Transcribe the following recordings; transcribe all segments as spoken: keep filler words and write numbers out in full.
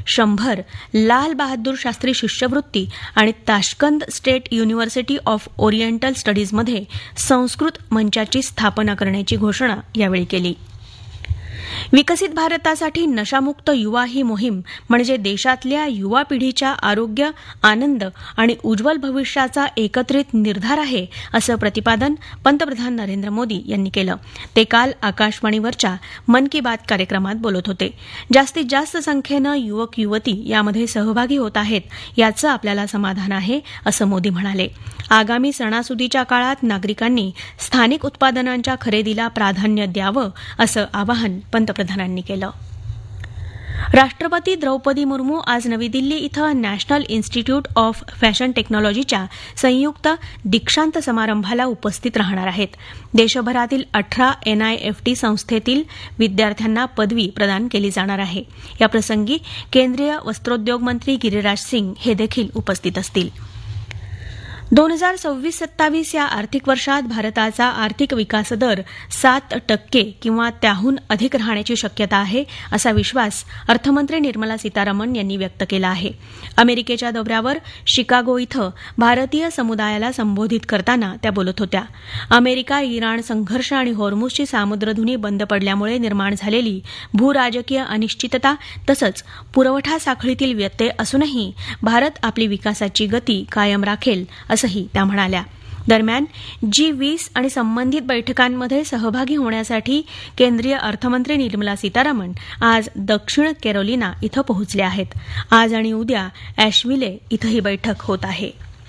शंभर लाल बहादूर शास्त्री शिष्यवृत्ती आणि Tashkent state university of oriental स्टडीजमध्ये Sanskrit मंचाची स्थापना करण्याची घोषणा यावेळी केली. विकसित भारतासाठी नशामुक्त युवा ही मोहीम म्हणजे देशातल्या युवा पिढीच्या आरोग्य, आनंद आणि उज्ज्वल भविष्याचा एकत्रित निर्धार आहे, असं प्रतिपादन पंतप्रधान नरेंद्र मोदी यांनी केलं. ते काल आकाशवाणीवरच्या मन की बात कार्यक्रमात बोलत होते. जास्तीत जास्त संख्येनं युवक युवती यामध्ये सहभागी होत आहेत याचं आपल्याला समाधान आहे, असं मोदी म्हणाले. आगामी सणासुदीच्या काळात नागरिकांनी स्थानिक उत्पादनांच्या खरेदीला प्राधान्य द्यावं, असं आवाहन पंतप्रधानांनी केलं. राष्ट्रपती द्रौपदी मुर्मू आज नवी दिल्ली इथं नॅशनल इन्स्टिट्यूट ऑफ फॅशन टेक्नॉलॉजीच्या संयुक्त दीक्षांत समारंभाला उपस्थित राहणार आहेत. देशभरातील अठरा एनआयएफटी संस्थेतील विद्यार्थ्यांना पदवी प्रदान केली जाणार आहे. याप्रसंगी केंद्रीय वस्त्रोद्योग मंत्री गिरिराज सिंग हे देखील उपस्थित असतील. दोन हजार सव्वीस सत्तावीस या आर्थिक वर्षात भारताचा आर्थिक विकास दर सात टक्के किंवा त्याहून अधिक राहण्याची शक्यता आहे, असा विश्वास अर्थमंत्री निर्मला सीतारामन यांनी व्यक्त केला आहे. अमेरिकेच्या दौऱ्यावर शिकागो इथं भारतीय समुदायाला संबोधित करताना त्या बोलत होत्या. अमेरिका इराण संघर्ष आणि हॉर्मुझची सामुद्रधुनी बंद पडल्यामुळे निर्माण झालेली भूराजकीय अनिश्चितता तसंच पुरवठा साखळीतील व्यत्यय असूनही भारत आपली विकासाची गती कायम राखेल, असंही त्या म्हणाल्या. दरम्यान जी वीस आणि संबंधित बैठकांमध्ये सहभागी होण्यासाठी केंद्रीय अर्थमंत्री निर्मला सीतारामन आज दक्षिण कॅरोलिना इथं पोहोचल्या आहेत. आज आणि उद्या अॅशविले इथं ही बैठक होत आहे.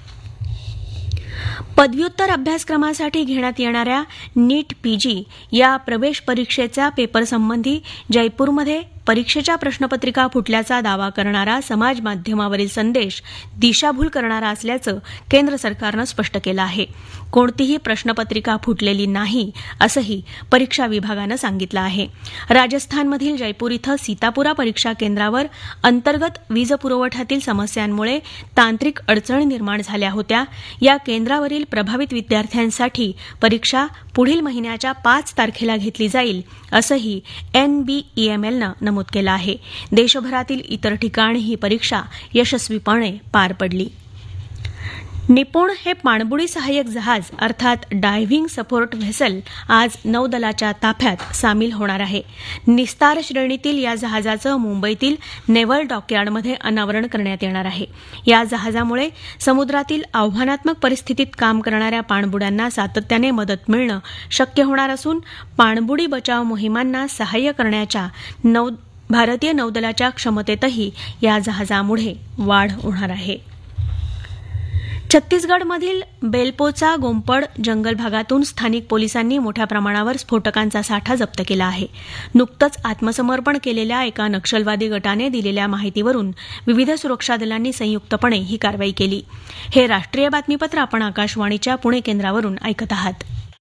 पदव्युत्तर अभ्यासक्रमासाठी घेण्यात येणाऱ्या नीट पीजी या प्रवेश परीक्षेच्या पेपरसंबंधी जयपूरमध्ये परीक्षेच्या प्रश्नपत्रिका फुटल्याचा दावा करणारा समाज माध्यमावरील संदेश दिशाभूल करणारा असल्याचं केंद्र सरकारनं स्पष्ट केलं आहे. कोणतीही प्रश्नपत्रिका फुटलेली नाही, असंही परीक्षा विभागानं सांगितलं आहे. राजस्थानमधील जयपूर इथं सीतापुरा परीक्षा केंद्रावर अंतर्गत वीज पुरवठ्यातील समस्यांमुळे तांत्रिक अडचणी निर्माण झाल्या होत्या. या केंद्रावरील प्रभावित विद्यार्थ्यांसाठी परीक्षा पुढील महिन्याच्या पाच तारखेला घेतली जाईल, असंही एनबीईएमएलनं नमूद केलं आहे. देशभरातील इतर ठिकाणी ही परीक्षा यशस्वीपणे पार पडली. निपुण हे पाणबुडी सहाय्यक जहाज अर्थात डायव्हिंग सपोर्ट व्हेसल आज नौदलाच्या ताफ्यात सामील होणार आहे. निस्तार श्रेणीतील या जहाजाचं मुंबईतील नेव्हल डॉकयार्डमध्ये अनावरण करण्यात येणार आहे. या जहाजामुळे समुद्रातील आव्हानात्मक परिस्थितीत काम करणाऱ्या पाणबुड्यांना सातत्याने मदत मिळणं शक्य होणार असून पाणबुडी बचाव मोहिमांना सहाय्य करण्याच्या नौ भारतीय नौदलाच्या क्षमतेतही या जहाजामुळे वाढ होणार आहे. छत्तीसगडमधील बेलपोचा गोंपड जंगल भागातून स्थानिक पोलिसांनी मोठ्या प्रमाणावर स्फोटकांचा साठा जप्त केला आहे. नुकतंच आत्मसमर्पण केलेल्या एका नक्षलवादी गटाने दिलेल्या माहितीवरून विविध सुरक्षा दलांनी संयुक्तपणे ही कारवाई केली. हे राष्ट्रीय बातमीपत्र आपण आकाशवाणीच्या पुणे केंद्रावरून ऐकत आहात.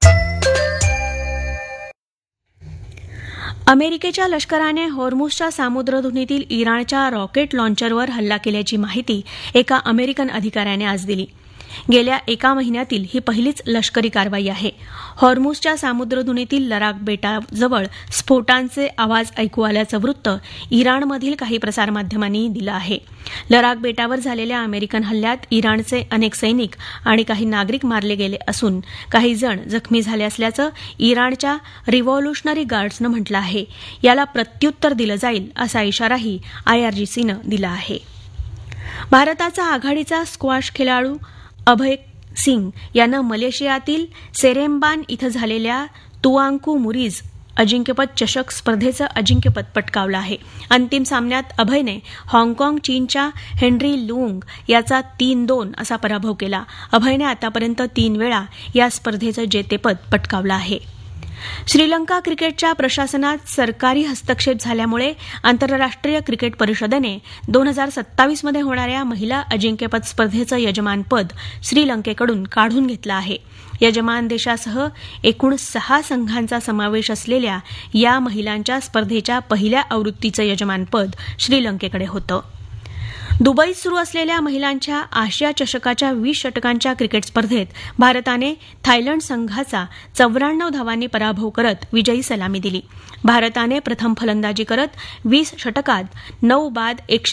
अमेरिकेच्या लष्कराने हॉर्मुझच्या सामुद्रधुनीतील इराणच्या रॉकेट लॉन्चरवर हल्ला केल्याची माहिती एका अमेरिकन अधिकाऱ्याने आज दिली. गेल्या एका महिन्यातील ही पहिलीच लष्करी कारवाई आहे. हॉर्मुझच्या सामुद्रधुनीतील लराक बेटाजवळ स्फोटांचे आवाज ऐकू आल्याचं वृत्त इराणमधील काही प्रसारमाध्यमांनी दिलं आहे. लराक बेटावर झालेल्या अमेरिकन हल्ल्यात इराणचे अनेक सैनिक आणि काही नागरिक मारले गेले असून काही जण जखमी झाले असल्याचं इराणच्या रिव्हॉल्युशनरी गार्ड्सनं म्हटलं आहे. याला प्रत्युत्तर दिलं जाईल असा इशाराही आयआरजीसीनं दिला आहे. भारताचा आघाडीचा स्क्वॉश खेळाडू अभय सिंग यानं मलेशियातील सेरेम्बान इथं झालेल्या तुआंकू मुरीज अजिंक्यपद चषक स्पर्धेचं अजिंक्यपद पटकावलं आहे. अंतिम सामन्यात अभयने हाँगकाँग चीनच्या हेनरी लुंग याचा तीन दोन असा पराभव केला. अभयने आतापर्यंत तीन वेळा या स्पर्धेचं जेतेपद पटकावलं आहे. श्रीलंका क्रिकेटच्या प्रशासनात सरकारी हस्तक्षेप झाल्यामुळे आंतरराष्ट्रीय क्रिकेट परिषदेने दोन हजार सत्तावीसमध्ये होणाऱ्या महिला अजिंक्यपद स्पर्धेचं यजमानपद श्रीलंकेकडून काढून घेतलं आहे. यजमान देशासह एकूण सहा संघांचा समावेश असलेल्या या महिलांच्या स्पर्धेच्या पहिल्या आवृत्तीचं यजमानपद श्रीलंकेकडे होतं. दुबईत सुरू असलेल्या महिलांच्या आशिया चषकाच्या वीस षटकांच्या क्रिकेट स्पर्धेत भारताने थायलंड संघाचा चौऱ्याण्णव धावांनी पराभव करत विजयी सलामी दिली. भारताने प्रथम फलंदाजी करत वीस षटकात नऊ बाद एकशे